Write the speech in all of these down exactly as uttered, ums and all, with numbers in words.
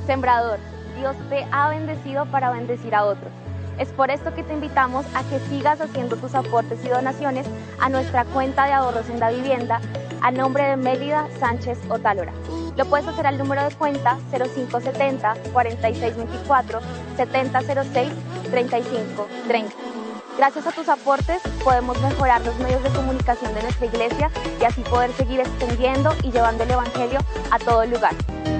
Sembrador, Dios te ha bendecido para bendecir a otros. Es por esto que te invitamos a que sigas haciendo tus aportes y donaciones a nuestra cuenta de ahorros en Davivienda a nombre de Mélida Sánchez Otálora. Lo puedes hacer al número de cuenta cero cinco setenta, cuarenta y seis veinticuatro, setenta cero seis, treinta y cinco treinta. Gracias a tus aportes podemos mejorar los medios de comunicación de nuestra iglesia y así poder seguir extendiendo y llevando el evangelio a todo lugar.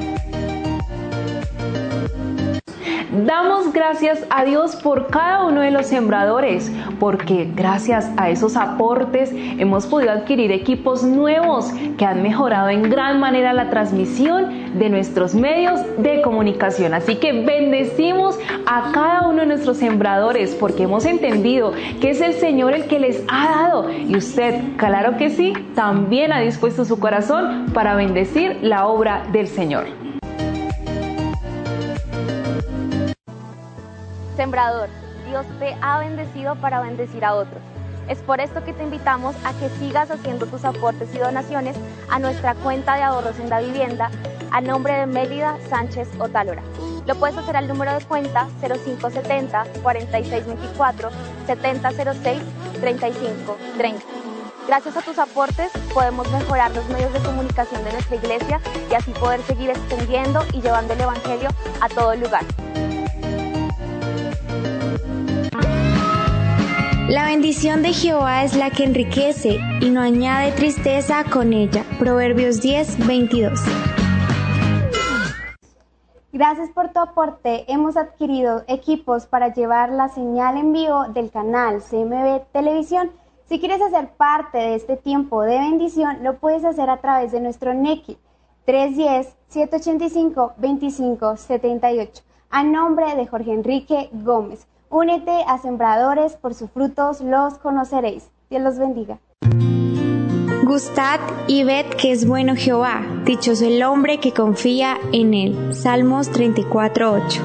Damos gracias a Dios por cada uno de los sembradores, porque gracias a esos aportes hemos podido adquirir equipos nuevos que han mejorado en gran manera la transmisión de nuestros medios de comunicación. Así que bendecimos a cada uno de nuestros sembradores porque hemos entendido que es el Señor el que les ha dado y usted, claro que sí, también ha dispuesto su corazón para bendecir la obra del Señor. Sembrador, Dios te ha bendecido para bendecir a otros. Es por esto que te invitamos a que sigas haciendo tus aportes y donaciones a nuestra cuenta de ahorros en Davivienda a nombre de Mélida Sánchez Otálora. Lo puedes hacer al número de cuenta cero cinco setenta, cuarenta y seis veinticuatro, setenta cero seis, treinta y cinco treinta. Gracias a tus aportes podemos mejorar los medios de comunicación de nuestra iglesia y así poder seguir extendiendo y llevando el evangelio a todo lugar. La bendición de Jehová es la que enriquece y no añade tristeza con ella. Proverbios diez, veintidós. Gracias por tu aporte. Hemos adquirido equipos para llevar la señal en vivo del canal C M B Televisión. Si quieres hacer parte de este tiempo de bendición, lo puedes hacer a través de nuestro N E C I tres uno cero, siete ocho cinco, veinticinco setenta y ocho a nombre de Jorge Enrique Gómez. Únete a Sembradores, por sus frutos los conoceréis. Dios los bendiga. Gustad y ved que es bueno Jehová, dichoso el hombre que confía en él. Salmos treinta y cuatro, ocho.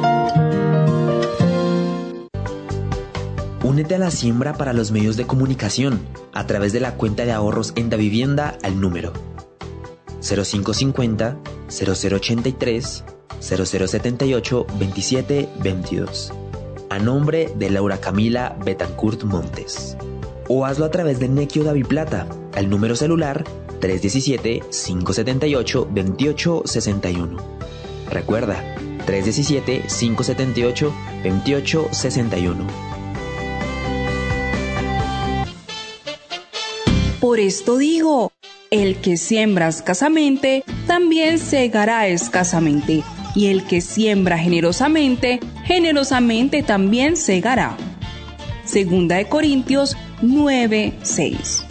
Únete a la siembra para los medios de comunicación a través de la cuenta de ahorros en Davivienda al número cero cinco cincuenta, cero cero ochenta y tres, cero cero setenta y ocho, veintisiete veintidós. A nombre de Laura Camila Betancourt Montes. O hazlo a través de Nequio Daviplata, al número celular tres uno siete, cinco siete ocho, dos ocho seis uno. Recuerda, tres uno siete, cinco siete ocho, dos ocho seis uno. Por esto digo, el que siembra escasamente, también segará escasamente. Y el que siembra generosamente, generosamente también segará. Segunda de Corintios nueve, seis.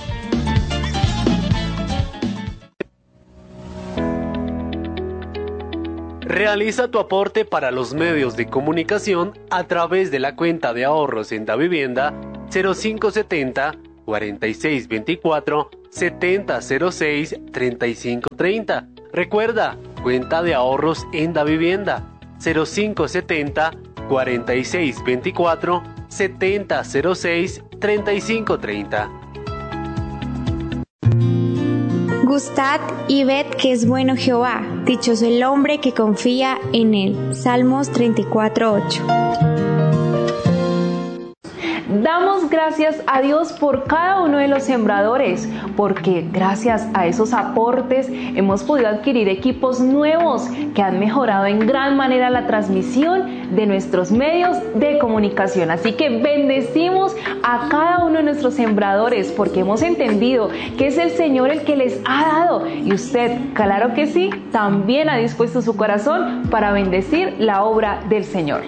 Realiza tu aporte para los medios de comunicación a través de la cuenta de ahorros en Davivienda cero cinco setenta, cuarenta y seis veinticuatro, setenta cero seis, treinta y cinco treinta. Recuerda, cuenta de ahorros en Davivienda cero cinco setenta, cuarenta y seis veinticuatro, setenta cero seis, treinta y cinco treinta. Gustad y ved que es bueno Jehová, dichoso el hombre que confía en él. Salmos treinta y cuatro, ocho. Damos gracias a Dios por cada uno de los sembradores, porque gracias a esos aportes hemos podido adquirir equipos nuevos que han mejorado en gran manera la transmisión de nuestros medios de comunicación. Así que bendecimos a cada uno de nuestros sembradores porque hemos entendido que es el Señor el que les ha dado y usted, claro que sí, también ha dispuesto su corazón para bendecir la obra del Señor.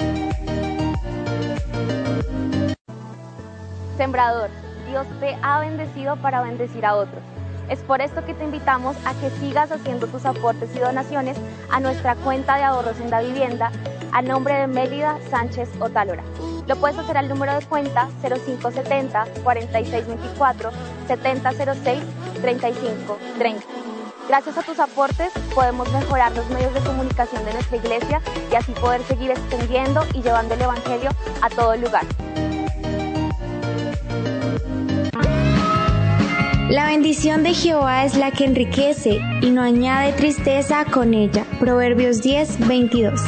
Sembrador, Dios te ha bendecido para bendecir a otros. Es por esto que te invitamos a que sigas haciendo tus aportes y donaciones a nuestra cuenta de ahorros en Davivienda a nombre de Mélida Sánchez Otálora. Lo puedes hacer al número de cuenta cero cinco setenta, cuarenta y seis veinticuatro, setenta cero seis, treinta y cinco treinta. Gracias a tus aportes podemos mejorar los medios de comunicación de nuestra iglesia y así poder seguir extendiendo y llevando el evangelio a todo lugar. La bendición de Jehová es la que enriquece y no añade tristeza con ella. Proverbios diez, veintidós.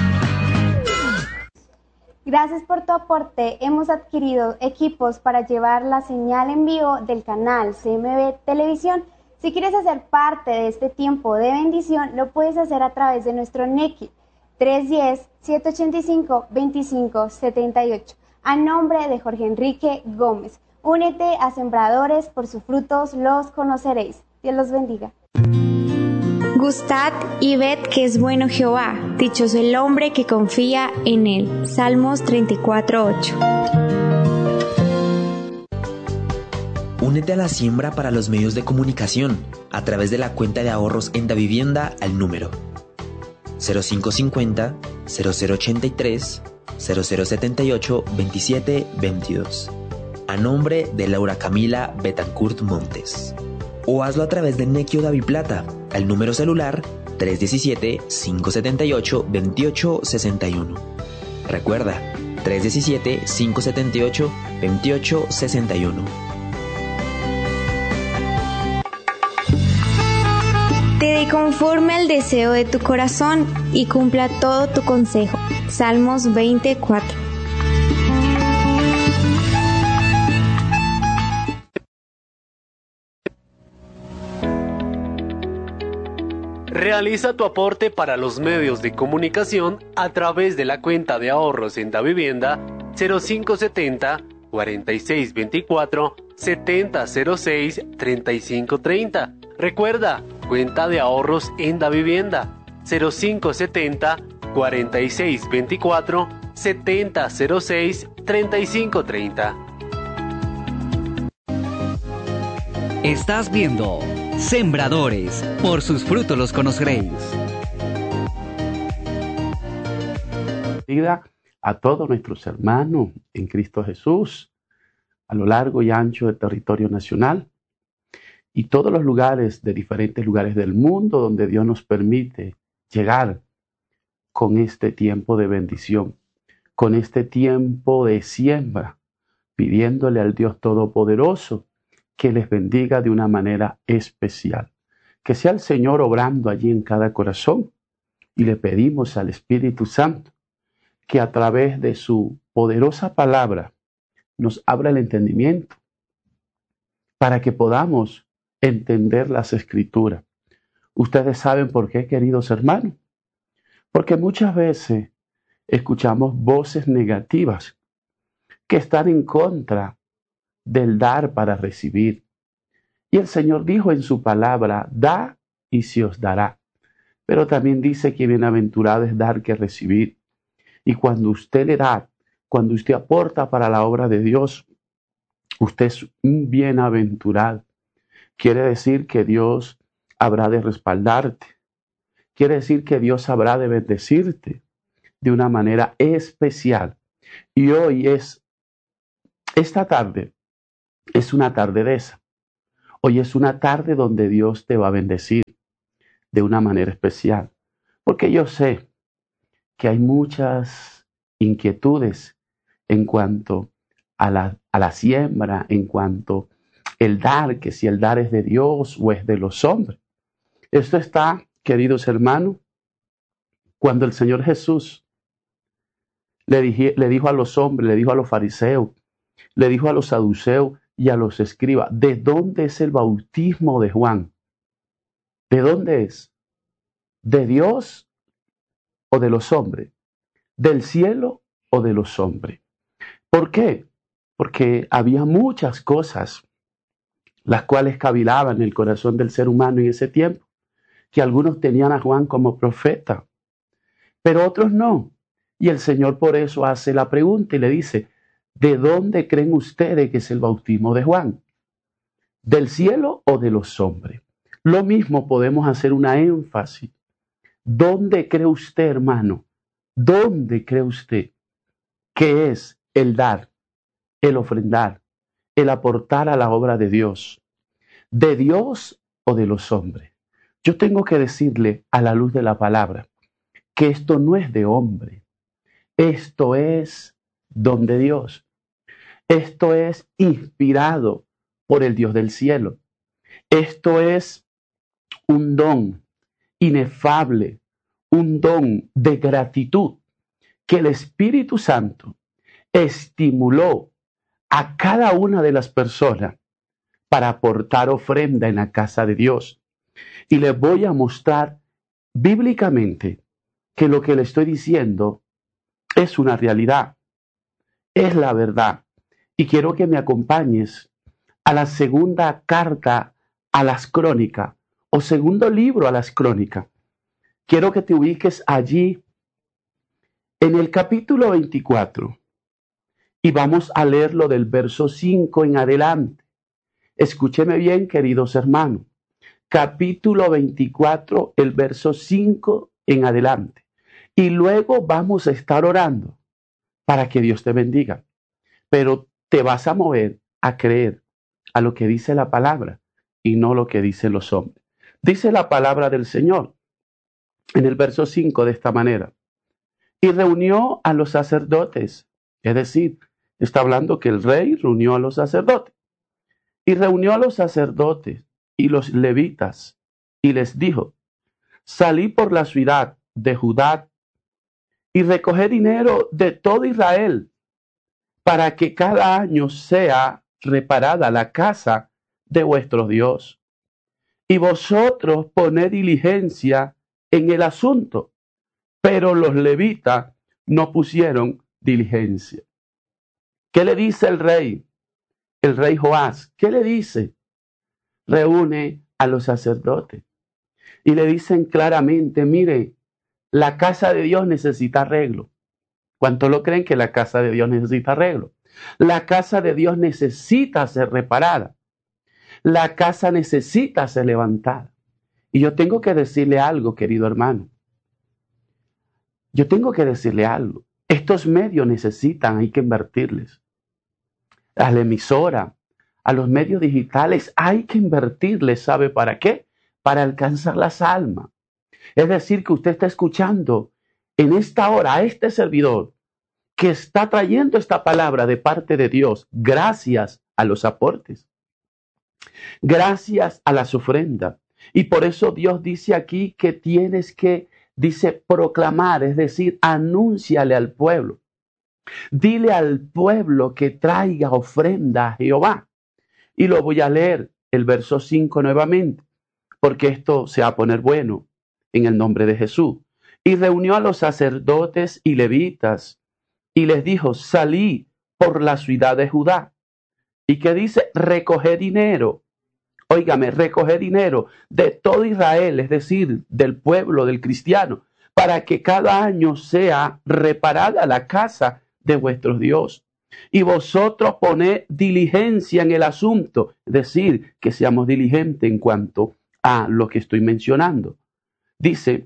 Gracias por tu aporte. Hemos adquirido equipos para llevar la señal en vivo del canal C M B Televisión. Si quieres hacer parte de este tiempo de bendición, lo puedes hacer a través de nuestro N E C I tres uno cero, siete ocho cinco, dos cinco siete ocho. A nombre de Jorge Enrique Gómez. Únete a Sembradores, por sus frutos los conoceréis. Dios los bendiga. Gustad y ved que es bueno Jehová, dichoso el hombre que confía en él. Salmos treinta y cuatro, ocho. Únete a la siembra para los medios de comunicación a través de la cuenta de ahorros en Davivienda al número cero cinco cinco cero, cero cero ochenta y tres, cero cero setenta y ocho, veintisiete veintidós. A nombre de Laura Camila Betancourt Montes. O hazlo a través de Nequio Daviplata al número celular tres uno siete, cinco siete ocho, dos ocho seis uno. Recuerda, tres uno siete, cinco siete ocho, dos ocho seis uno. Te dé conforme al deseo de tu corazón y cumpla todo tu consejo. Salmos veinticuatro. Realiza tu aporte para los medios de comunicación a través de la cuenta de ahorros en Davivienda cero cinco setenta, cuarenta y seis veinticuatro, setenta cero seis, treinta y cinco treinta. Recuerda, cuenta de ahorros en Davivienda cero cinco setenta, cuarenta y seis veinticuatro, setenta cero seis, treinta y cinco treinta. Estás viendo Sembradores, por sus frutos los conoceréis. A todos nuestros hermanos en Cristo Jesús, a lo largo y ancho del territorio nacional y todos los lugares de diferentes lugares del mundo donde Dios nos permite llegar con este tiempo de bendición, con este tiempo de siembra, pidiéndole al Dios Todopoderoso que les bendiga de una manera especial. Que sea el Señor obrando allí en cada corazón y le pedimos al Espíritu Santo que a través de su poderosa palabra nos abra el entendimiento para que podamos entender las Escrituras. Ustedes saben por qué, queridos hermanos, porque muchas veces escuchamos voces negativas que están en contra del dar para recibir. Y el Señor dijo en su palabra, da y se os dará. Pero también dice que bienaventurado es dar que recibir. Y cuando usted le da, cuando usted aporta para la obra de Dios, usted es un bienaventurado. Quiere decir que Dios habrá de respaldarte. Quiere decir que Dios habrá de bendecirte de una manera especial. Y hoy es, esta tarde, es una tarde de esa. Hoy es una tarde donde Dios te va a bendecir de una manera especial. Porque yo sé que hay muchas inquietudes en cuanto a la, a la siembra, en cuanto el dar, que si el dar es de Dios o es de los hombres. Esto está, queridos hermanos, cuando el Señor Jesús le, dije, le dijo a los hombres, le dijo a los fariseos, le dijo a los saduceos y a los escribas, ¿de dónde es el bautismo de Juan? ¿De dónde es? ¿De Dios o de los hombres? ¿Del cielo o de los hombres? ¿Por qué? Porque había muchas cosas las cuales cavilaban en el corazón del ser humano en ese tiempo, que algunos tenían a Juan como profeta, pero otros no. Y el Señor por eso hace la pregunta y le dice, ¿de dónde creen ustedes que es el bautismo de Juan? ¿Del cielo o de los hombres? Lo mismo podemos hacer una énfasis. ¿Dónde cree usted, hermano? ¿Dónde cree usted que es el dar, el ofrendar, el aportar a la obra de Dios? ¿De Dios o de los hombres? Yo tengo que decirle a la luz de la palabra que esto no es de hombre. Esto es don de Dios. Esto es inspirado por el Dios del cielo. Esto es un don inefable, un don de gratitud que el Espíritu Santo estimuló a cada una de las personas para aportar ofrenda en la casa de Dios. Y les voy a mostrar bíblicamente que lo que le estoy diciendo es una realidad, es la verdad. Y quiero que me acompañes a la segunda carta a las Crónicas, o segundo libro a las Crónicas. Quiero que te ubiques allí en el capítulo veinticuatro y vamos a leerlo del verso cinco en adelante. Escúcheme bien, queridos hermanos. Capítulo veinticuatro, el verso cinco en adelante. Y luego vamos a estar orando para que Dios te bendiga. Pero te vas a mover a creer a lo que dice la palabra y no lo que dicen los hombres. Dice la palabra del Señor en el verso cinco de esta manera. Y reunió a los sacerdotes, es decir, está hablando que el rey reunió a los sacerdotes. Y reunió a los sacerdotes y los levitas y les dijo, salí por la ciudad de Judá y recoged dinero de todo Israel para que cada año sea reparada la casa de vuestro Dios. Y vosotros poned diligencia en el asunto. Pero los levitas no pusieron diligencia. ¿Qué le dice el rey? El rey Joás, ¿qué le dice? Reúne a los sacerdotes y le dicen claramente, mire, la casa de Dios necesita arreglo. ¿Cuántos lo creen que la casa de Dios necesita arreglo? La casa de Dios necesita ser reparada. La casa necesita ser levantada. Y yo tengo que decirle algo, querido hermano. Yo tengo que decirle algo. Estos medios necesitan, hay que invertirles. A la emisora, a los medios digitales, hay que invertirles. ¿Sabe para qué? Para alcanzar las almas. Es decir, que usted está escuchando en esta hora a este servidor que está trayendo esta palabra de parte de Dios gracias a los aportes, gracias a las ofrendas. Y por eso Dios dice aquí que tienes que, dice, proclamar, es decir, anúnciale al pueblo. Dile al pueblo que traiga ofrenda a Jehová. Y lo voy a leer, el verso cinco nuevamente, porque esto se va a poner bueno en el nombre de Jesús. Y reunió a los sacerdotes y levitas y les dijo, salí por la ciudad de Judá. Y que dice, recoge dinero. Óigame, recoge dinero de todo Israel, es decir, del pueblo, del cristiano, para que cada año sea reparada la casa de vuestro Dios. Y vosotros poned diligencia en el asunto, es decir, que seamos diligentes en cuanto a lo que estoy mencionando. Dice,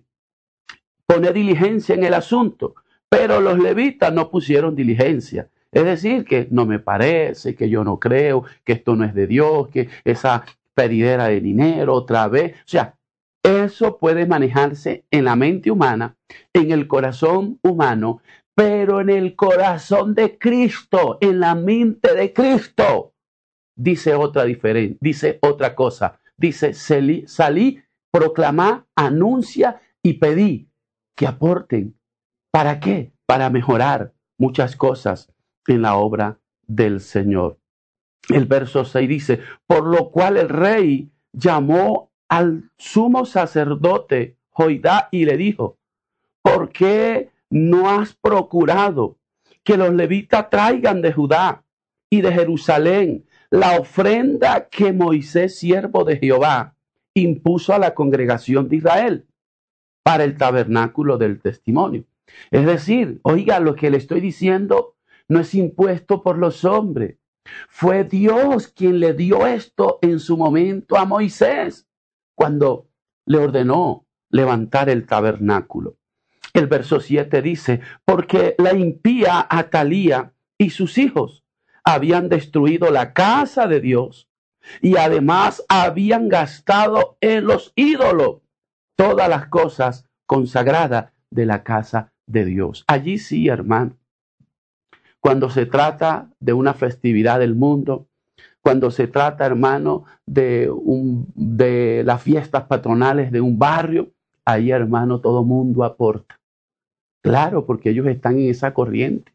poned diligencia en el asunto, pero los levitas no pusieron diligencia. Es decir, que no me parece, que yo no creo, que esto no es de Dios, que esa pedidera de dinero otra vez. O sea, eso puede manejarse en la mente humana, en el corazón humano, pero en el corazón de Cristo, en la mente de Cristo, dice otra diferente, dice otra cosa. Dice, salí, salí, proclamá, anuncia y pedí que aporten. ¿Para qué? Para mejorar muchas cosas en la obra del Señor. El verso seis dice, por lo cual el rey llamó al sumo sacerdote Joiada y le dijo, ¿por qué no has procurado que los levitas traigan de Judá y de Jerusalén la ofrenda que Moisés, siervo de Jehová, impuso a la congregación de Israel para el tabernáculo del testimonio? Es decir, oiga, lo que le estoy diciendo no es impuesto por los hombres. Fue Dios quien le dio esto en su momento a Moisés, cuando le ordenó levantar el tabernáculo. El verso siete dice, porque la impía Atalía y sus hijos habían destruido la casa de Dios y además habían gastado en los ídolos todas las cosas consagradas de la casa de Dios. Allí sí, hermano, cuando se trata de una festividad del mundo, cuando se trata, hermano, de, un, de las fiestas patronales de un barrio, ahí, hermano, todo mundo aporta. Claro, porque ellos están en esa corriente.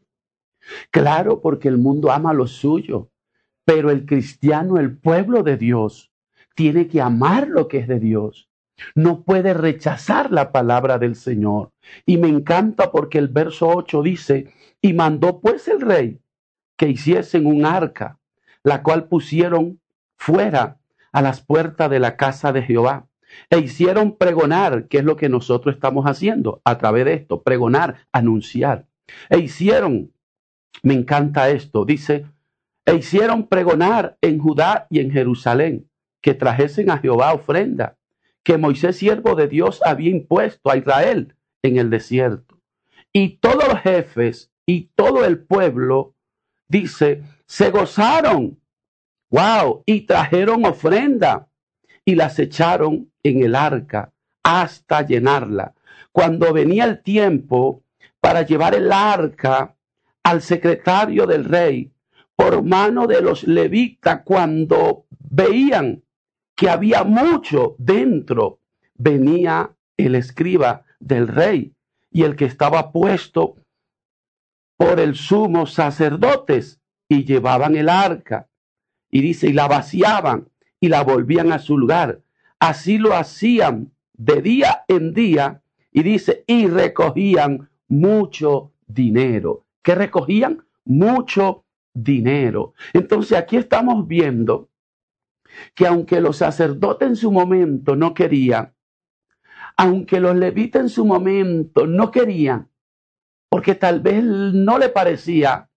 Claro, porque el mundo ama lo suyo. Pero el cristiano, el pueblo de Dios, tiene que amar lo que es de Dios. No puede rechazar la palabra del Señor. Y me encanta porque el verso ocho dice, y mandó pues el rey que hiciesen un arca, la cual pusieron fuera a las puertas de la casa de Jehová. E hicieron pregonar, que es lo que nosotros estamos haciendo a través de esto, pregonar, anunciar. E hicieron, me encanta esto, dice, e hicieron pregonar en Judá y en Jerusalén, que trajesen a Jehová ofrenda, que Moisés, siervo de Dios, había impuesto a Israel en el desierto. Y todos los jefes y todo el pueblo, dice, se gozaron, wow, y trajeron ofrenda y las echaron en el arca hasta llenarla. Cuando venía el tiempo para llevar el arca al secretario del rey, por mano de los levitas, cuando veían que había mucho dentro, venía el escriba del rey y el que estaba puesto por el sumo sacerdotes y llevaban el arca. Y dice, y la vaciaban y la volvían a su lugar. Así lo hacían de día en día. Y dice, y recogían mucho dinero. ¿Qué recogían? Mucho dinero. Entonces aquí estamos viendo que aunque los sacerdotes en su momento no querían, aunque los levitas en su momento no querían, porque tal vez no le parecía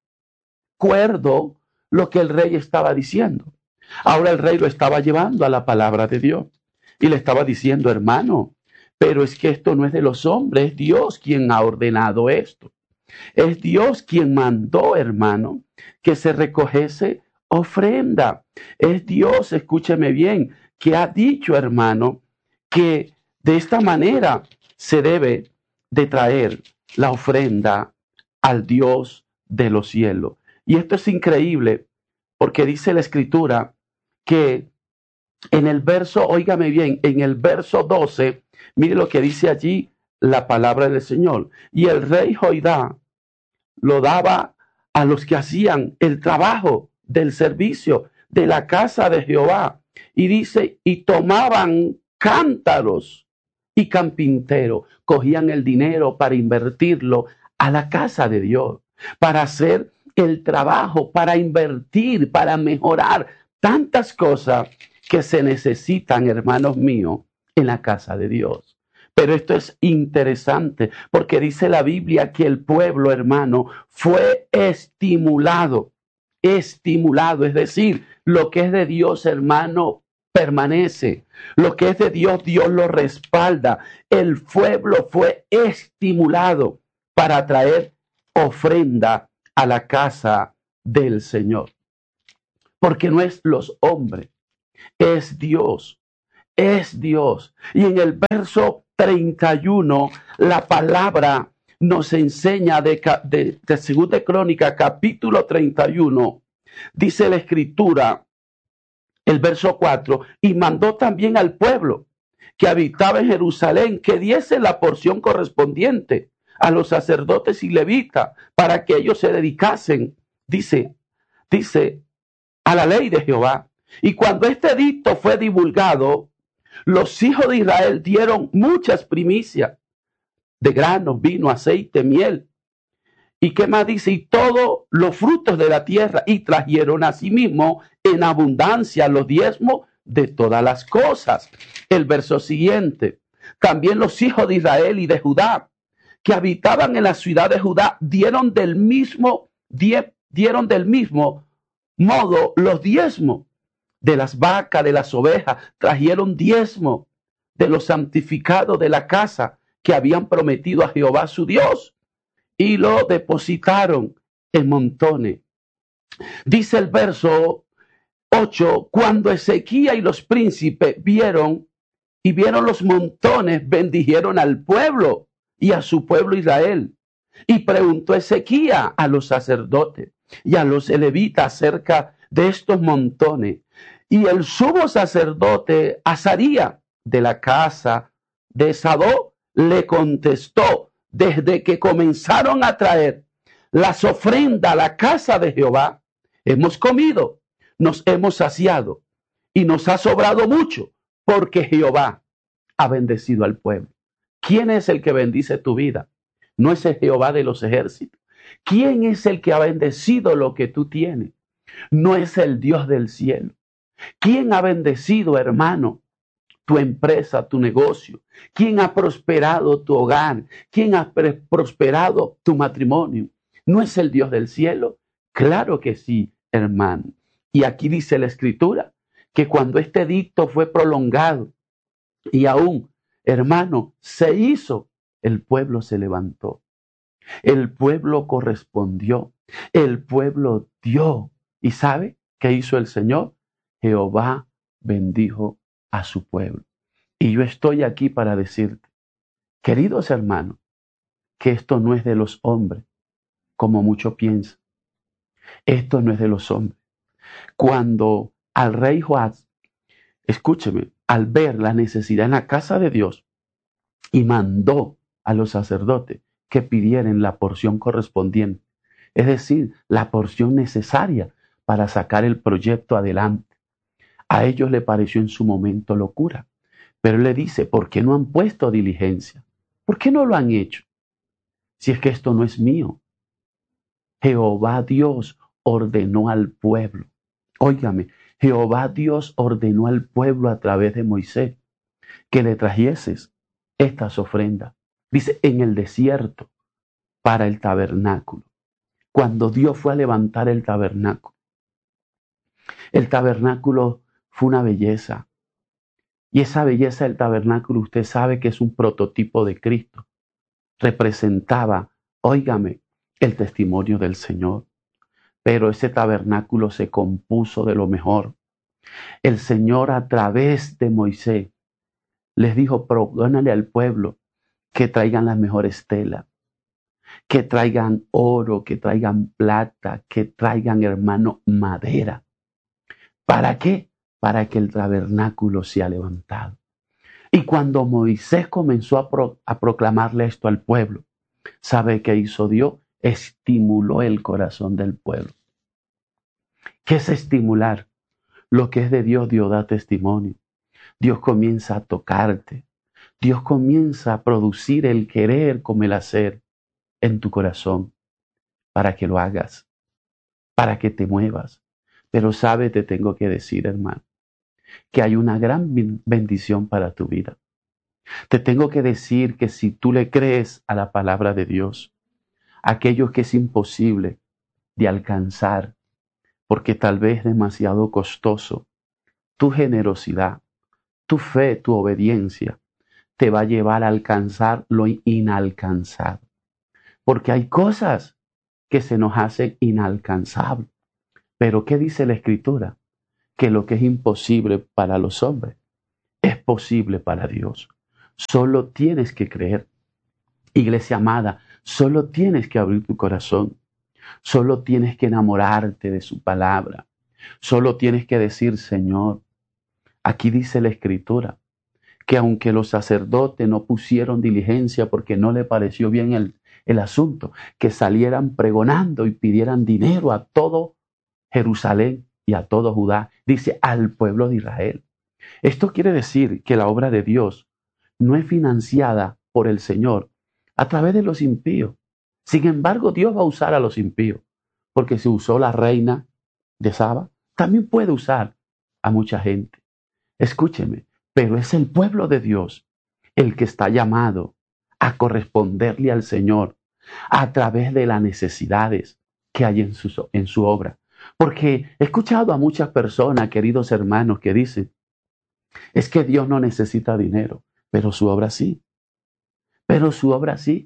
cuerdo lo que el rey estaba diciendo. Ahora el rey lo estaba llevando a la palabra de Dios y le estaba diciendo, hermano, pero es que esto no es de los hombres, es Dios quien ha ordenado esto. Es Dios quien mandó, hermano, que se recogiese ofrenda. Es Dios, escúcheme bien, que ha dicho, hermano, que de esta manera se debe de traer la ofrenda al Dios de los cielos. Y esto es increíble porque dice la Escritura que en el verso, óigame bien, en el verso doce, mire lo que dice allí la palabra del Señor. Y el rey Joidá lo daba a los que hacían el trabajo del servicio de la casa de Jehová. Y dice, y tomaban cántaros y carpinteros, cogían el dinero para invertirlo a la casa de Dios, para hacer el trabajo, para invertir, para mejorar tantas cosas que se necesitan, hermanos míos, en la casa de Dios. Pero esto es interesante porque dice la Biblia que el pueblo, hermano, fue estimulado, estimulado, es decir, lo que es de Dios, hermano, permanece. Lo que es de Dios, Dios lo respalda. El pueblo fue estimulado para traer ofrenda a la casa del Señor. Porque no es los hombres, es Dios, es Dios. Y en el verso treinta y uno, la palabra nos enseña de, de, de Segunda de Crónica, capítulo treinta y uno, dice la Escritura, el verso cuatro, y mandó también al pueblo que habitaba en Jerusalén que diese la porción correspondiente a los sacerdotes y levitas para que ellos se dedicasen, dice, dice, a la ley de Jehová. Y cuando este edicto fue divulgado, los hijos de Israel dieron muchas primicias de granos, vino, aceite, miel. ¿Y qué más dice? Y todos los frutos de la tierra, y trajeron a sí mismo en abundancia los diezmos de todas las cosas. El verso siguiente. También los hijos de Israel y de Judá, que habitaban en la ciudad de Judá, dieron del mismo, die, dieron del mismo modo los diezmos de las vacas, de las ovejas, trajeron diezmo de los santificados de la casa que habían prometido a Jehová su Dios y lo depositaron en montones. Dice el verso ocho, cuando Ezequías y los príncipes vieron y vieron los montones, bendijeron al pueblo y a su pueblo Israel. Y preguntó Ezequías a los sacerdotes y a los levitas acerca de estos montones. Y el sumo sacerdote Azaría de la casa de Sadó le contestó: desde que comenzaron a traer las ofrendas a la casa de Jehová, hemos comido, nos hemos saciado y nos ha sobrado mucho, porque Jehová ha bendecido al pueblo. ¿Quién es el que bendice tu vida? No es el Jehová de los ejércitos. ¿Quién es el que ha bendecido lo que tú tienes? No es el Dios del cielo. ¿Quién ha bendecido, hermano, tu empresa, tu negocio? ¿Quién ha prosperado tu hogar? ¿Quién ha prosperado tu matrimonio? ¿No es el Dios del cielo? Claro que sí, hermano. Y aquí dice la Escritura que cuando este edicto fue prolongado y aún, hermano, se hizo, el pueblo se levantó. El pueblo correspondió. El pueblo dio. ¿Y sabe qué hizo el Señor? Jehová bendijo a su pueblo. Y yo estoy aquí para decirte, queridos hermanos, que esto no es de los hombres, como muchos piensan. Esto no es de los hombres. Cuando al rey Joás, escúcheme, al ver la necesidad en la casa de Dios, y mandó a los sacerdotes que pidieran la porción correspondiente, es decir, la porción necesaria para sacar el proyecto adelante. A ellos le pareció en su momento locura, pero él le dice: ¿por qué no han puesto diligencia? ¿Por qué no lo han hecho? Si es que esto no es mío. Jehová Dios ordenó al pueblo. Óigame, Jehová Dios ordenó al pueblo a través de Moisés que le trajeses estas ofrendas. Dice, en el desierto, para el tabernáculo. Cuando Dios fue a levantar el tabernáculo, el tabernáculo fue una belleza. Y esa belleza del tabernáculo, usted sabe que es un prototipo de Cristo. Representaba, óigame, el testimonio del Señor. Pero ese tabernáculo se compuso de lo mejor. El Señor, a través de Moisés, les dijo: perdónale al pueblo que traigan las mejores telas, que traigan oro, que traigan plata, que traigan, hermano, madera. ¿Para qué? Para que el tabernáculo sea levantado. Y cuando Moisés comenzó a, pro, a proclamarle esto al pueblo, ¿sabe qué hizo Dios? Estimuló el corazón del pueblo. ¿Qué es estimular? Lo que es de Dios, Dios da testimonio. Dios comienza a tocarte. Dios comienza a producir el querer como el hacer en tu corazón para que lo hagas, para que te muevas. Pero sabe, te tengo que decir, hermano, que hay una gran bendición para tu vida. Te tengo que decir que si tú le crees a la palabra de Dios, aquello que es imposible de alcanzar, porque tal vez es demasiado costoso, tu generosidad, tu fe, tu obediencia, te va a llevar a alcanzar lo inalcanzable. Porque hay cosas que se nos hacen inalcanzables. Pero ¿qué dice la Escritura? Que lo que es imposible para los hombres es posible para Dios. Solo tienes que creer. Iglesia amada, solo tienes que abrir tu corazón. Solo tienes que enamorarte de su palabra. Solo tienes que decir: Señor, aquí dice la Escritura que aunque los sacerdotes no pusieron diligencia porque no le pareció bien el, el asunto, que salieran pregonando y pidieran dinero a todo Jerusalén y a todo Judá, dice al pueblo de Israel. Esto quiere decir que la obra de Dios no es financiada por el Señor a través de los impíos. Sin embargo, Dios va a usar a los impíos, porque si usó la reina de Saba, también puede usar a mucha gente. Escúcheme, pero es el pueblo de Dios el que está llamado a corresponderle al Señor a través de las necesidades que hay en su, en su obra. Porque he escuchado a muchas personas, queridos hermanos, que dicen: es que Dios no necesita dinero, pero su obra sí. Pero su obra sí.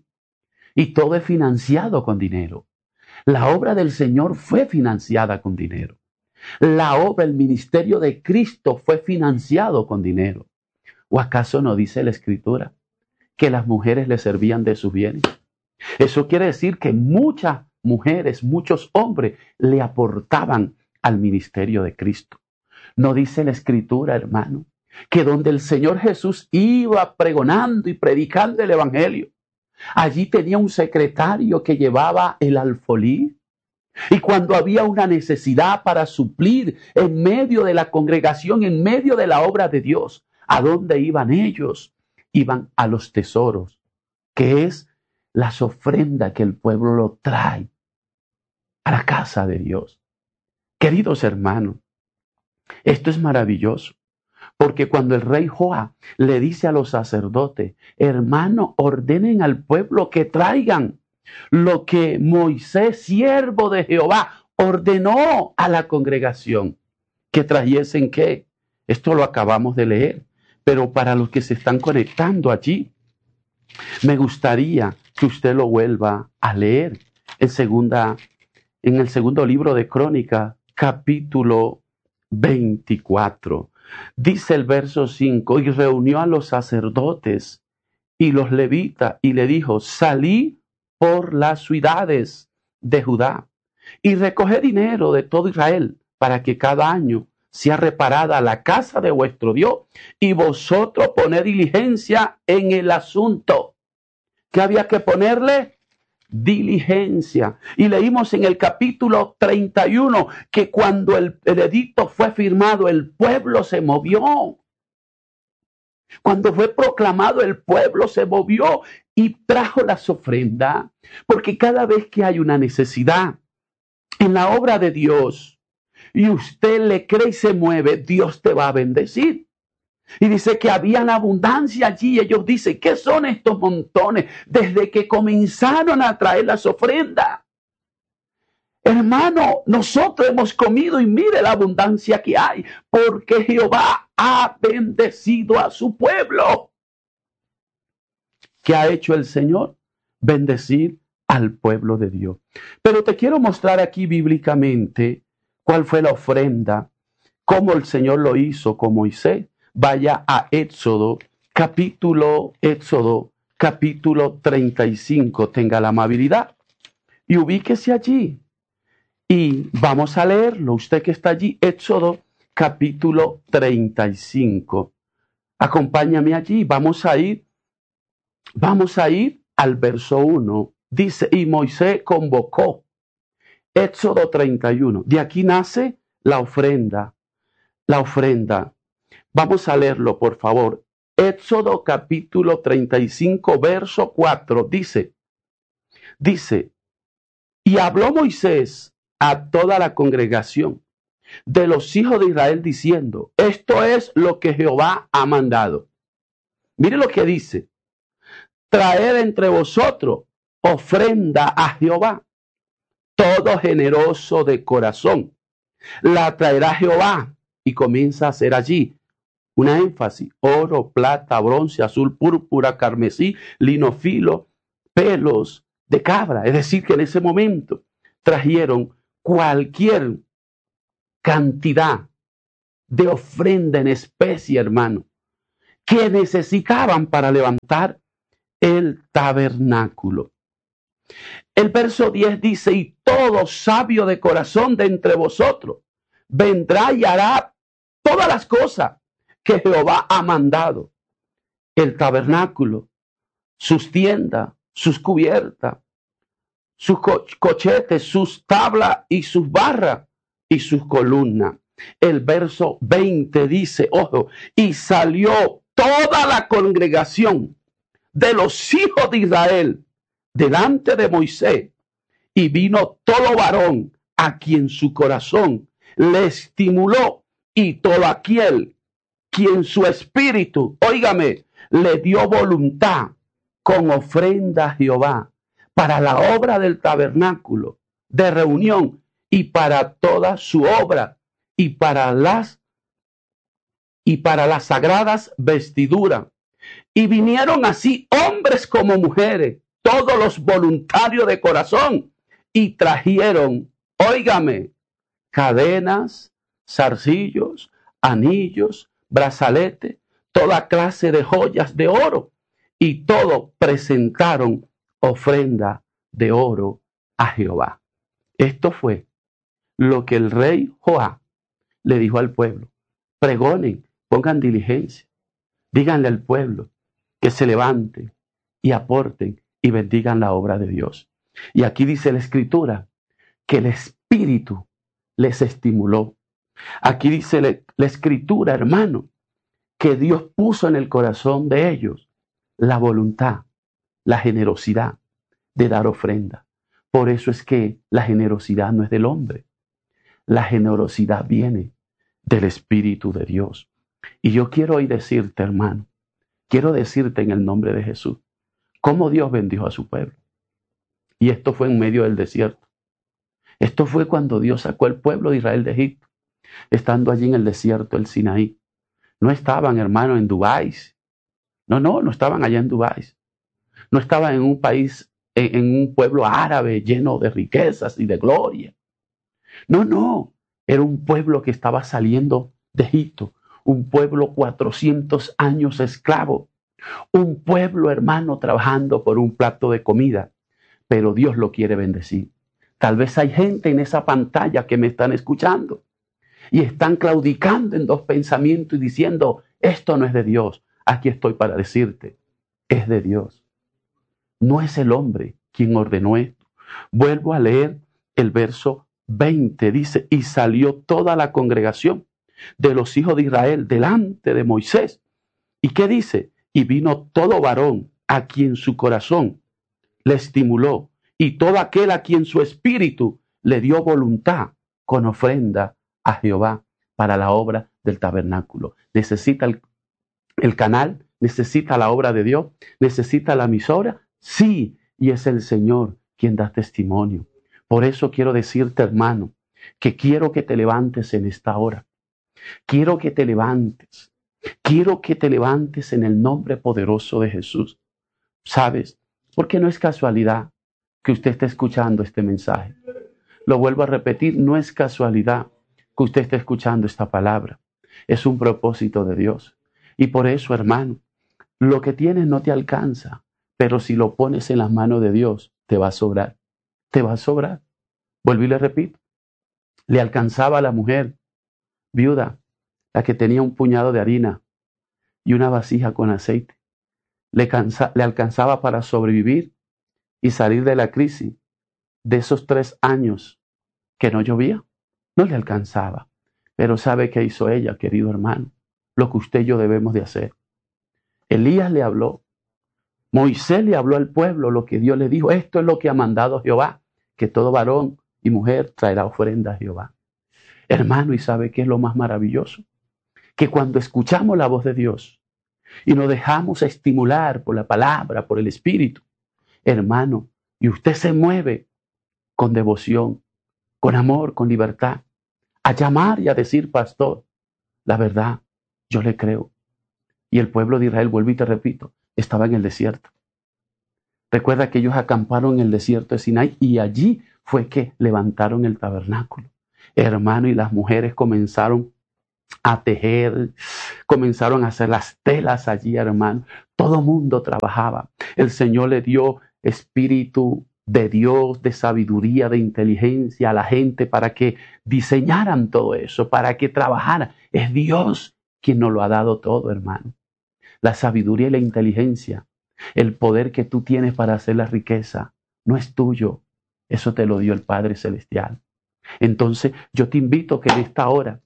Y todo es financiado con dinero. La obra del Señor fue financiada con dinero. La obra, el ministerio de Cristo fue financiado con dinero. ¿O acaso no dice la Escritura que las mujeres le servían de sus bienes? Eso quiere decir que muchas mujeres, muchos hombres le aportaban al ministerio de Cristo. ¿No dice la Escritura, hermano, que donde el Señor Jesús iba pregonando y predicando el Evangelio, allí tenía un secretario que llevaba el alfolí? Y cuando había una necesidad para suplir en medio de la congregación, en medio de la obra de Dios, ¿a dónde iban ellos? Iban a los tesoros, que es las ofrendas que el pueblo lo trae a la casa de Dios. Queridos hermanos, esto es maravilloso, porque cuando el rey Joab le dice a los sacerdotes, hermano, ordenen al pueblo que traigan lo que Moisés, siervo de Jehová, ordenó a la congregación, que trajesen ¿qué? Esto lo acabamos de leer, pero para los que se están conectando allí, me gustaría que usted lo vuelva a leer en, segunda, en el segundo libro de Crónicas, capítulo veinticuatro. Dice el verso cinco, y reunió a los sacerdotes y los levitas y le dijo, salí por las ciudades de Judá y recoge dinero de todo Israel para que cada año sea reparada la casa de vuestro Dios y vosotros poned diligencia en el asunto. ¿Qué había que ponerle? Diligencia. Y leímos en el capítulo treinta y uno que cuando el, el edicto fue firmado, el pueblo se movió. Cuando fue proclamado, el pueblo se movió y trajo las ofrendas. Porque cada vez que hay una necesidad en la obra de Dios y usted le cree y se mueve, Dios te va a bendecir. Y dice que había abundancia allí. Ellos dicen, ¿qué son estos montones? Desde que comenzaron a traer las ofrendas. Hermano, nosotros hemos comido y mire la abundancia que hay, porque Jehová ha bendecido a su pueblo. ¿Qué ha hecho el Señor? Bendecir al pueblo de Dios. Pero te quiero mostrar aquí bíblicamente cuál fue la ofrenda, cómo el Señor lo hizo con Moisés. Vaya a Éxodo, capítulo, Éxodo, capítulo treinta y cinco. Tenga la amabilidad y ubíquese allí. Y vamos a leerlo, usted que está allí, Éxodo, capítulo treinta y cinco. Acompáñame allí, vamos a ir, vamos a ir al verso uno. Dice, y Moisés convocó, Éxodo treinta y uno. De aquí nace la ofrenda, la ofrenda. Vamos a leerlo, por favor. Éxodo capítulo treinta y cinco, verso cuatro, dice, dice, y habló Moisés a toda la congregación de los hijos de Israel diciendo, esto es lo que Jehová ha mandado. Mire lo que dice, traed entre vosotros ofrenda a Jehová, todo generoso de corazón, la traerá Jehová, y comienza a hacer allí una énfasis, oro, plata, bronce, azul, púrpura, carmesí, lino fino, pelos de cabra. Es decir, que en ese momento trajeron cualquier cantidad de ofrenda en especie, hermano, que necesitaban para levantar el tabernáculo. El verso diez dice, y todo sabio de corazón de entre vosotros vendrá y hará todas las cosas que Jehová ha mandado. El tabernáculo, sus tiendas, sus cubiertas, sus co cochetes, sus tablas y sus barras y sus columnas. El verso veinte dice, ojo, y salió toda la congregación de los hijos de Israel delante de Moisés, y vino todo varón a quien su corazón le estimuló, y todo aquel quien su espíritu, óigame, le dio voluntad con ofrenda a Jehová para la obra del tabernáculo de reunión y para toda su obra y para las y para las sagradas vestiduras. Y vinieron así hombres como mujeres, todos los voluntarios de corazón, y trajeron, óigame, cadenas, zarcillos, anillos, brazalete, toda clase de joyas de oro, y todo presentaron ofrenda de oro a Jehová. Esto fue lo que el rey Joá le dijo al pueblo. Pregonen, pongan diligencia, díganle al pueblo que se levanten y aporten y bendigan la obra de Dios. Y aquí dice la Escritura que el Espíritu les estimuló. Aquí dice la, la Escritura, hermano, que Dios puso en el corazón de ellos la voluntad, la generosidad de dar ofrenda. Por eso es que la generosidad no es del hombre. La generosidad viene del Espíritu de Dios. Y yo quiero hoy decirte, hermano, quiero decirte en el nombre de Jesús, cómo Dios bendijo a su pueblo. Y esto fue en medio del desierto. Esto fue cuando Dios sacó al pueblo de Israel de Egipto, estando allí en el desierto, el Sinaí. No estaban, hermano, en Dubái. No, no, no estaban allá en Dubái. No estaban en un país, en, en un pueblo árabe lleno de riquezas y de gloria. No, no. Era un pueblo que estaba saliendo de Egipto. Un pueblo cuatrocientos años esclavo. Un pueblo, hermano, trabajando por un plato de comida. Pero Dios lo quiere bendecir. Tal vez hay gente en esa pantalla que me están escuchando y están claudicando en dos pensamientos y diciendo, esto no es de Dios. Aquí estoy para decirte, es de Dios. No es el hombre quien ordenó esto. Vuelvo a leer el verso veinte. Dice, y salió toda la congregación de los hijos de Israel delante de Moisés. ¿Y qué dice? Y vino todo varón a quien su corazón le estimuló, y todo aquel a quien su espíritu le dio voluntad con ofrenda a Jehová para la obra del tabernáculo. Necesita el, el canal, necesita la obra de Dios, necesita la emisora. Sí, y es el Señor quien da testimonio. Por eso quiero decirte, hermano, que quiero que te levantes en esta hora. Quiero que te levantes. Quiero que te levantes en el nombre poderoso de Jesús. ¿Sabes? Porque no es casualidad que usted esté escuchando este mensaje. Lo vuelvo a repetir, no es casualidad que usted esté escuchando esta palabra. Es un propósito de Dios. Y por eso, hermano, lo que tienes no te alcanza, pero si lo pones en las manos de Dios, te va a sobrar. Te va a sobrar. Vuelvo y le repito. Le alcanzaba a la mujer viuda, la que tenía un puñado de harina y una vasija con aceite. Le, cansa, le alcanzaba para sobrevivir y salir de la crisis de esos tres años que no llovía. No le alcanzaba. Pero ¿sabe qué hizo ella, querido hermano? Lo que usted y yo debemos de hacer. Elías le habló. Moisés le habló al pueblo lo que Dios le dijo. Esto es lo que ha mandado Jehová, que todo varón y mujer traerá ofrenda a Jehová. Hermano, ¿y sabe qué es lo más maravilloso? Que cuando escuchamos la voz de Dios y nos dejamos estimular por la palabra, por el Espíritu, hermano, y usted se mueve con devoción, con amor, con libertad, a llamar y a decir, pastor, la verdad, yo le creo. Y el pueblo de Israel, vuelvo y te repito, estaba en el desierto. Recuerda que ellos acamparon en el desierto de Sinai y allí fue que levantaron el tabernáculo. Hermano, y las mujeres comenzaron a tejer, comenzaron a hacer las telas allí, hermano. Todo mundo trabajaba. El Señor le dio espíritu de Dios, de sabiduría, de inteligencia a la gente para que diseñaran todo eso, para que trabajaran. Es Dios quien nos lo ha dado todo, hermano. La sabiduría y la inteligencia, el poder que tú tienes para hacer la riqueza, no es tuyo. Eso te lo dio el Padre Celestial. Entonces, yo te invito que en esta hora,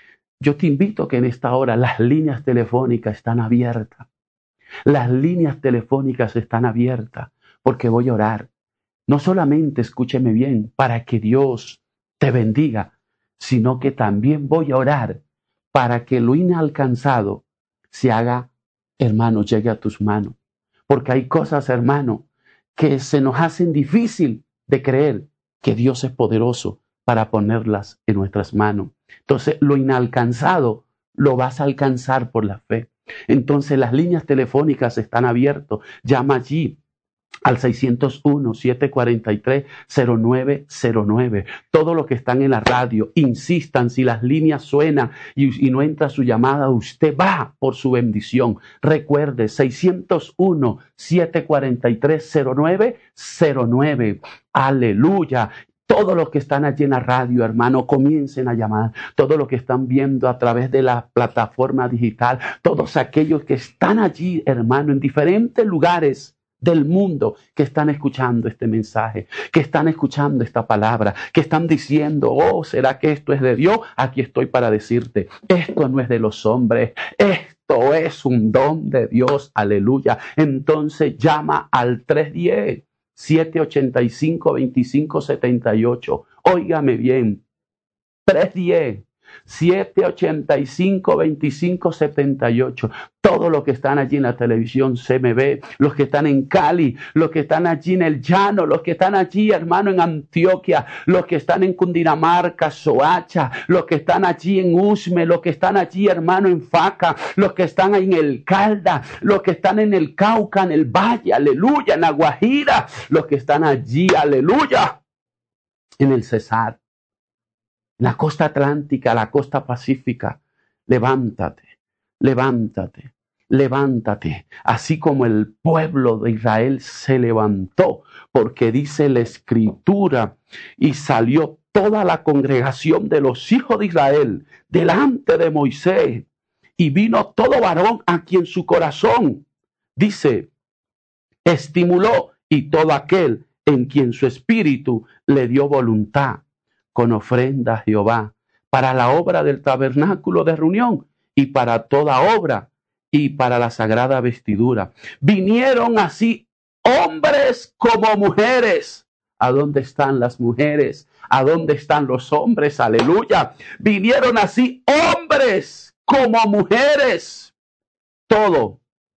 yo te invito que en esta hora las líneas telefónicas están abiertas. Las líneas telefónicas están abiertas porque voy a orar. No solamente, escúcheme bien, para que Dios te bendiga, sino que también voy a orar para que lo inalcanzado se haga, hermano, llegue a tus manos. Porque hay cosas, hermano, que se nos hacen difícil de creer que Dios es poderoso para ponerlas en nuestras manos. Entonces, lo inalcanzado lo vas a alcanzar por la fe. Entonces, las líneas telefónicas están abiertas. Llama allí al seiscientos uno, setecientos cuarenta y tres, cero nueve cero nueve. Todos los que están en la radio, insistan, si las líneas suenan y, y no entra su llamada, usted va por su bendición. Recuerde, seiscientos uno, setecientos cuarenta y tres, cero nueve cero nueve. Aleluya. Todos los que están allí en la radio, hermano, comiencen a llamar. Todos los que están viendo a través de la plataforma digital. Todos aquellos que están allí, hermano, en diferentes lugares del mundo, que están escuchando este mensaje, que están escuchando esta palabra, que están diciendo, oh, ¿será que esto es de Dios? Aquí estoy para decirte, esto no es de los hombres, esto es un don de Dios, aleluya. Entonces llama al tres uno cero, siete ocho cinco, dos cinco siete ocho. Óigame bien, tres uno cero, siete ocho cinco, dos cinco siete ocho. Todos los que están allí en la televisión C M B, los que están en Cali, los que están allí en el Llano, los que están allí, hermano, en Antioquia, los que están en Cundinamarca, Soacha, los que están allí en Usme, los que están allí, hermano, en Faca, los que están en el Calda, los que están en el Cauca, en el Valle, aleluya, en la Guajira, los que están allí, aleluya, en el Cesar, la costa atlántica, la costa pacífica. Levántate, levántate, levántate, así como el pueblo de Israel se levantó, porque dice la Escritura, y salió toda la congregación de los hijos de Israel delante de Moisés, y vino todo varón a quien su corazón, dice, estimuló, y todo aquel en quien su espíritu le dio voluntad, con ofrenda a Jehová, para la obra del tabernáculo de reunión, y para toda obra, y para la sagrada vestidura. Vinieron así hombres como mujeres. ¿A dónde están las mujeres? ¿A dónde están los hombres? Aleluya. Vinieron así hombres como mujeres. Todo,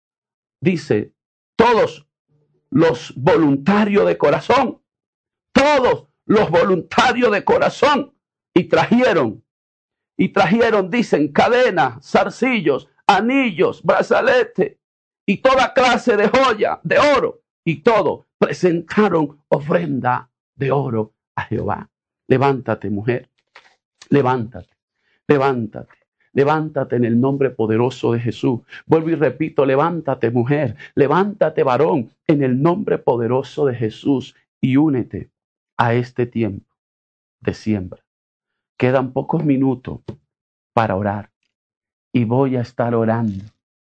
dice, todos los voluntarios de corazón, todos los voluntarios de corazón, y trajeron, y trajeron, dicen, cadenas, zarcillos, anillos, brazalete, y toda clase de joya, de oro, y todo, presentaron ofrenda de oro a Jehová. Levántate, mujer, levántate, levántate. Levántate en el nombre poderoso de Jesús. Vuelvo y repito, levántate, mujer, levántate, varón, en el nombre poderoso de Jesús, y únete a este tiempo de siembra. Quedan pocos minutos para orar, y voy a estar orando.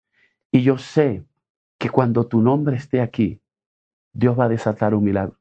Y yo sé que cuando tu nombre esté aquí, Dios va a desatar un milagro.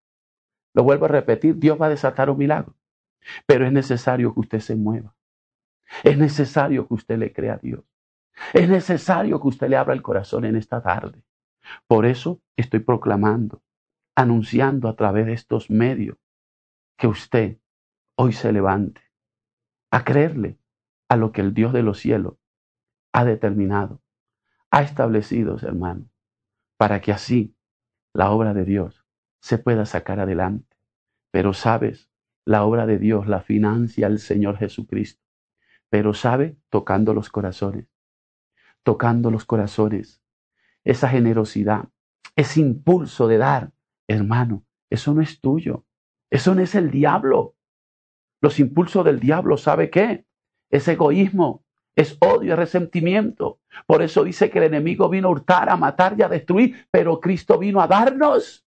Lo vuelvo a repetir, Dios va a desatar un milagro. Pero es necesario que usted se mueva. Es necesario que usted le crea a Dios. Es necesario que usted le abra el corazón en esta tarde. Por eso estoy proclamando, anunciando a través de estos medios, que usted hoy se levante a creerle a lo que el Dios de los cielos ha determinado, ha establecido, hermano, para que así la obra de Dios se pueda sacar adelante. Pero sabes, la obra de Dios la financia el Señor Jesucristo. Pero sabe, tocando los corazones, tocando los corazones, esa generosidad, ese impulso de dar, hermano, eso no es tuyo, eso no es el diablo. Los impulsos del diablo, ¿sabe qué? Es egoísmo, es odio, es resentimiento. Por eso dice que el enemigo vino a hurtar, a matar y a destruir, pero Cristo vino a darnos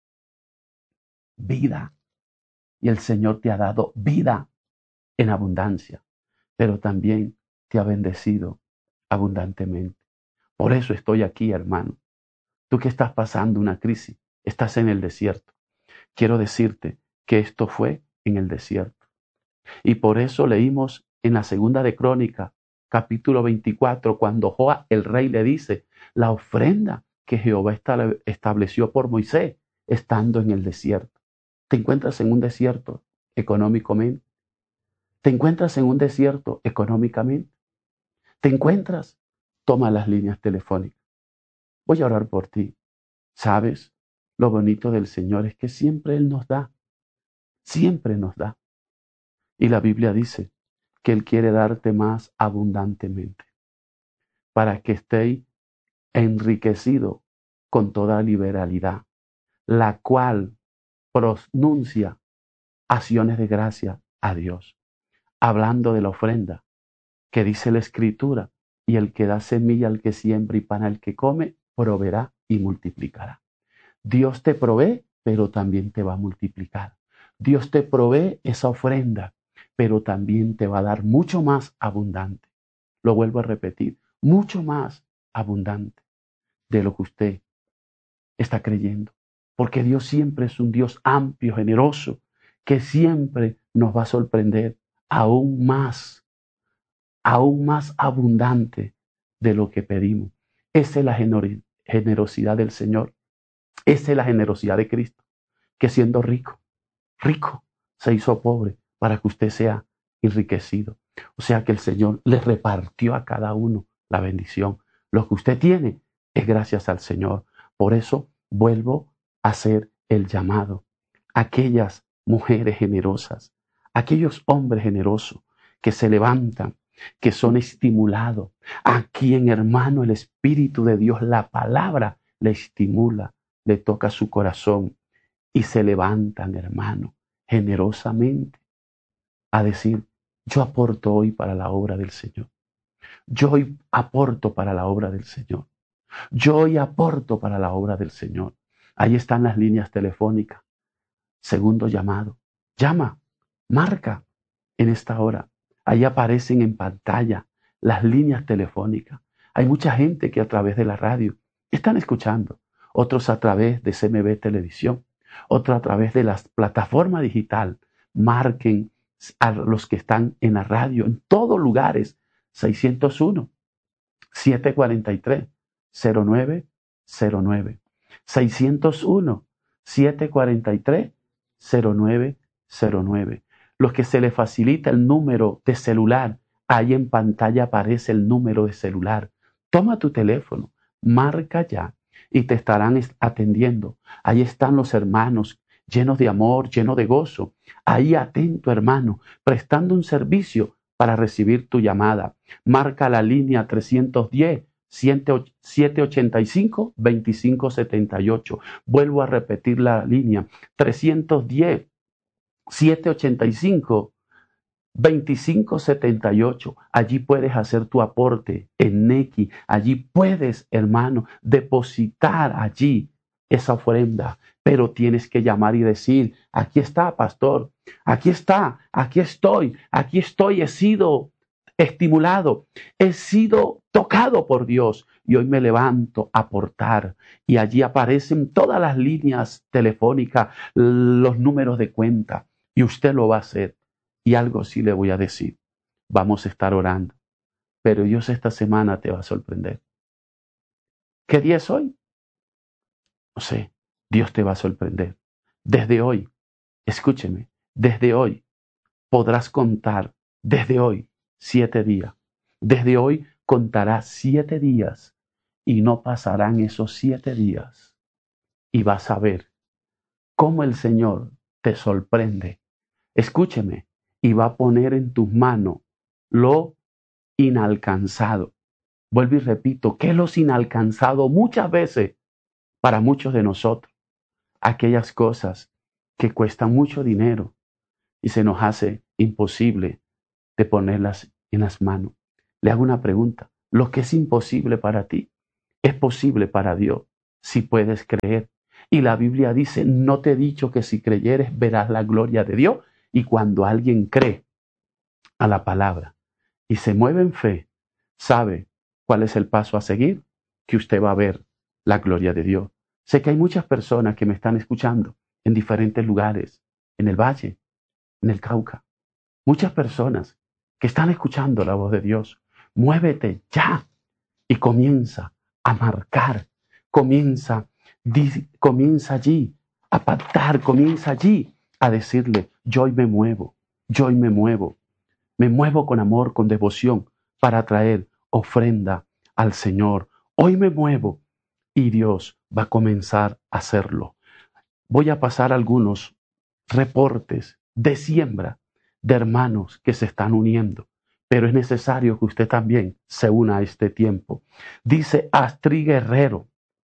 vida. Y el Señor te ha dado vida en abundancia, pero también te ha bendecido abundantemente. Por eso estoy aquí, hermano. Tú que estás pasando una crisis, estás en el desierto. Quiero decirte que esto fue en el desierto. Y por eso leímos en la segunda de Crónica, capítulo veinticuatro, cuando Joab, el rey, le dice, la ofrenda que Jehová estableció por Moisés, estando en el desierto. ¿Te encuentras en un desierto económicamente? ¿Te encuentras en un desierto económicamente? ¿Te encuentras? Toma las líneas telefónicas. Voy a orar por ti. ¿Sabes? Lo bonito del Señor es que siempre Él nos da. Siempre nos da. Y la Biblia dice que Él quiere darte más abundantemente, para que estéis enriquecido con toda liberalidad, la cual pronuncia acciones de gracia a Dios. Hablando de la ofrenda, que dice la Escritura, y el que da semilla al que siembra y pan al que come, proveerá y multiplicará. Dios te provee, pero también te va a multiplicar. Dios te provee esa ofrenda, pero también te va a dar mucho más abundante. Lo vuelvo a repetir, mucho más abundante de lo que usted está creyendo. Porque Dios siempre es un Dios amplio, generoso, que siempre nos va a sorprender aún más, aún más abundante de lo que pedimos. Esa es la generosidad del Señor. Esa es la generosidad de Cristo, que siendo rico, rico, se hizo pobre para que usted sea enriquecido. O sea que el Señor le repartió a cada uno la bendición. Lo que usted tiene es gracias al Señor. Por eso vuelvo a hacer el llamado. Aquellas mujeres generosas, aquellos hombres generosos que se levantan, que son estimulados. A quien, hermano, el Espíritu de Dios, la palabra, le estimula, le toca su corazón y se levantan, hermano, generosamente a decir, yo aporto hoy para la obra del Señor. Yo hoy aporto para la obra del Señor. Yo hoy aporto para la obra del Señor. Ahí están las líneas telefónicas. Segundo llamado. Llama, marca en esta hora. Ahí aparecen en pantalla las líneas telefónicas. Hay mucha gente que a través de la radio están escuchando. Otros a través de C M B Televisión. Otros a través de las plataformas digitales. Marquen a los que están en la radio, en todos lugares. seiscientos uno, siete cuarenta y tres, cero nueve cero nueve. seiscientos uno, siete cuarenta y tres, cero nueve cero nueve. Los que se les facilita el número de celular, ahí en pantalla aparece el número de celular. Toma tu teléfono, marca ya y te estarán atendiendo. Ahí están los hermanos llenos de amor, llenos de gozo. Ahí atento, hermano, prestando un servicio para recibir tu llamada. Marca la línea trescientos diez, siete ochenta y cinco, veinticinco setenta y ocho. Vuelvo a repetir la línea trescientos diez, siete ochenta y cinco, veinticinco setenta y ocho. Allí puedes hacer tu aporte en Nequi. Allí puedes, hermano, depositar allí esa ofrenda. Pero tienes que llamar y decir, aquí está, pastor, aquí está, aquí estoy, aquí estoy, he sido estimulado, he sido tocado por Dios y hoy me levanto a aportar. Y allí aparecen todas las líneas telefónicas, los números de cuenta y usted lo va a hacer. Y algo sí le voy a decir, vamos a estar orando, pero Dios esta semana te va a sorprender. ¿Qué día es hoy? No sé. Dios te va a sorprender. Desde hoy, escúcheme, desde hoy podrás contar, desde hoy, siete días. Desde hoy contarás siete días y no pasarán esos siete días. Y vas a ver cómo el Señor te sorprende. Escúcheme, y va a poner en tus manos lo inalcanzado. Vuelvo y repito, ¿qué es lo inalcanzado? Muchas veces, para muchos de nosotros, aquellas cosas que cuestan mucho dinero y se nos hace imposible de ponerlas en las manos. Le hago una pregunta. Lo que es imposible para ti es posible para Dios si puedes creer. Y la Biblia dice, no te he dicho que si creyeres verás la gloria de Dios. Y cuando alguien cree a la palabra y se mueve en fe, sabe cuál es el paso a seguir, que usted va a ver la gloria de Dios. Sé que hay muchas personas que me están escuchando en diferentes lugares, en el Valle, en el Cauca. Muchas personas que están escuchando la voz de Dios. Muévete ya y comienza a marcar. Comienza, di, comienza allí a pactar, comienza allí a decirle, yo hoy me muevo, yo hoy me muevo. Me muevo con amor, con devoción para traer ofrenda al Señor. Hoy me muevo. Y Dios va a comenzar a hacerlo. Voy a pasar algunos reportes de siembra de hermanos que se están uniendo, pero es necesario que usted también se una a este tiempo. Dice Astrid Guerrero,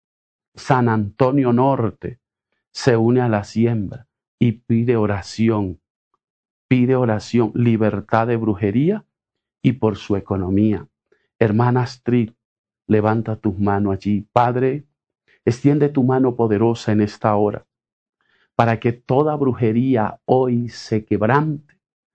San Antonio Norte, se une a la siembra y pide oración. Pide oración, libertad de brujería y por su economía. Hermana Astrid, levanta tus manos allí. Padre, extiende tu mano poderosa en esta hora para que toda brujería hoy se quebrante,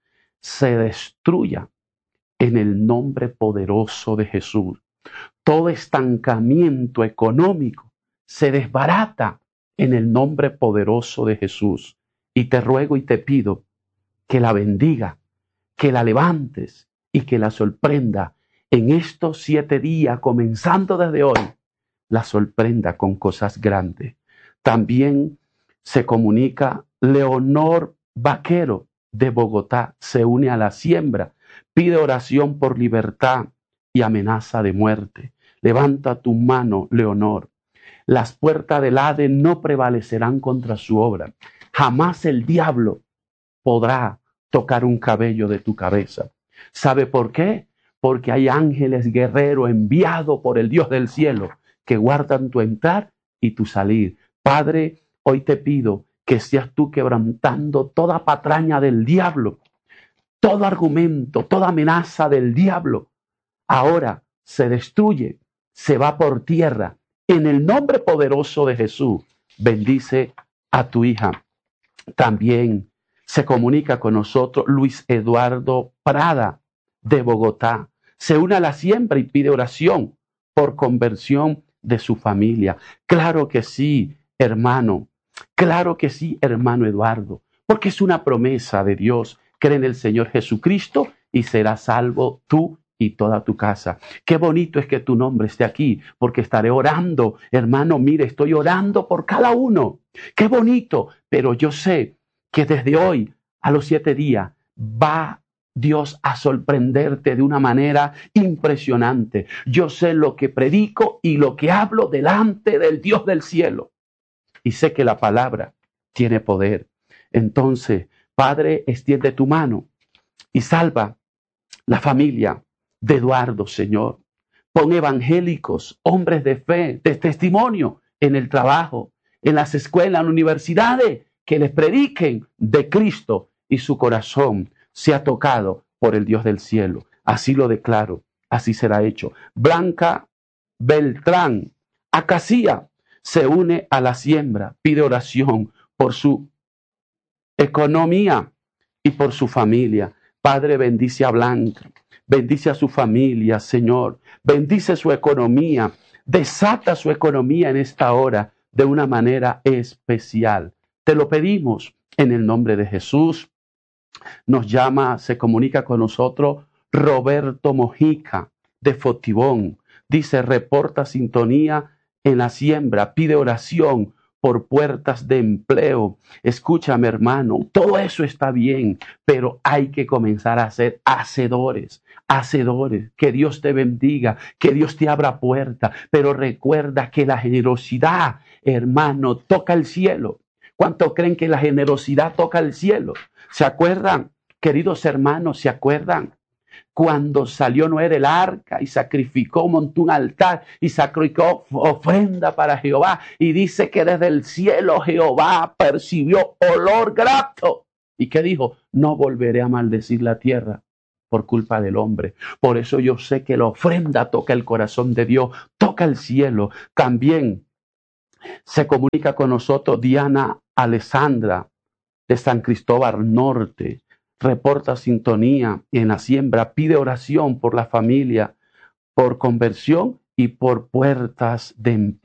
se destruya en el nombre poderoso de Jesús. Todo estancamiento económico se desbarata en el nombre poderoso de Jesús. Y te ruego y te pido que la bendiga, que la levantes y que la sorprenda en estos siete días, comenzando desde hoy, la sorprenda con cosas grandes. También se comunica Leonor Vaquero de Bogotá, se une a la siembra, pide oración por libertad y amenaza de muerte. Levanta tu mano, Leonor. Las puertas del Hades no prevalecerán contra su obra. Jamás el diablo podrá tocar un cabello de tu cabeza. ¿Sabe por qué? Porque hay ángeles guerreros enviados por el Dios del cielo que guardan tu entrar y tu salir. Padre, hoy te pido que seas tú quebrantando toda patraña del diablo, todo argumento, toda amenaza del diablo. Ahora se destruye, se va por tierra. En el nombre poderoso de Jesús, bendice a tu hija. También se comunica con nosotros Luis Eduardo Prada de Bogotá. Se une a la siembra y pide oración por conversión de su familia. Claro que sí, hermano. Claro que sí, hermano Eduardo. Porque es una promesa de Dios. Cree en el Señor Jesucristo y serás salvo tú y toda tu casa. Qué bonito es que tu nombre esté aquí, porque estaré orando. Hermano, mire, estoy orando por cada uno. Qué bonito. Pero yo sé que desde hoy a los siete días va Dios a sorprenderte de una manera impresionante. Yo sé lo que predico y lo que hablo delante del Dios del cielo. Y sé que la palabra tiene poder. Entonces, Padre, extiende tu mano y salva la familia de Eduardo, Señor. Pon evangélicos, hombres de fe, de testimonio en el trabajo, en las escuelas, en las universidades, que les prediquen de Cristo y su corazón sea tocado por el Dios del cielo. Así lo declaro, así será hecho. Blanca Beltrán Acacía se une a la siembra, pide oración por su economía y por su familia. Padre, bendice a Blanca, bendice a su familia, Señor, bendice su economía, desata su economía en esta hora de una manera especial. Te lo pedimos en el nombre de Jesús. Nos llama, se comunica con nosotros Roberto Mojica de Fotibón. Dice, reporta sintonía en la siembra, pide oración por puertas de empleo. Escúchame, hermano, todo eso está bien, pero hay que comenzar a ser hacedores, hacedores. Que Dios te bendiga, que Dios te abra puerta, pero recuerda que la generosidad, hermano, toca el cielo. ¿Cuánto creen que la generosidad toca el cielo? ¿Se acuerdan, queridos hermanos, se acuerdan? Cuando salió Noé del arca y sacrificó, montó un altar y sacrificó ofrenda para Jehová. Y dice que desde el cielo Jehová percibió olor grato. ¿Y qué dijo? No volveré a maldecir la tierra por culpa del hombre. Por eso yo sé que la ofrenda toca el corazón de Dios, toca el cielo. También se comunica con nosotros Diana Alessandra de San Cristóbal Norte. Reporta sintonía en la siembra, pide oración por la familia, por conversión y por puertas de empleo.